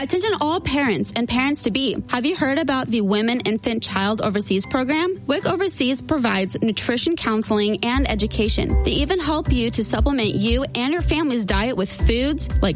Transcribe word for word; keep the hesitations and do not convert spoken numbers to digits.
Attention all parents and parents-to-be. Have you heard about the Women, Infant, Child Overseas program? W I C Overseas provides nutrition counseling and education. They even help you to supplement you and your family's diet with foods like